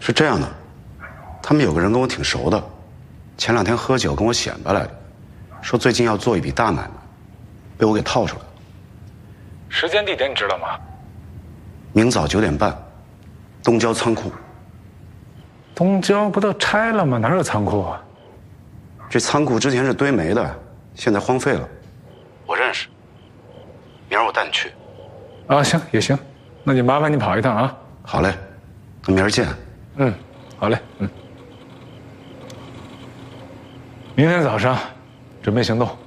是这样的，他们有个人跟我挺熟的，前2天喝酒跟我显摆来的，说最近要做一笔大买卖，被我给套出来了。 时间地点你知道吗？ 明早9点半，东郊仓库。 东郊不都拆了吗？哪有仓库啊？ 这仓库之前是堆煤的，现在荒废了。我认识，明儿我带你去。 啊，行也行，那就麻烦你跑一趟啊。 好嘞，那明儿见。 嗯，好嘞，明天早上准备行动。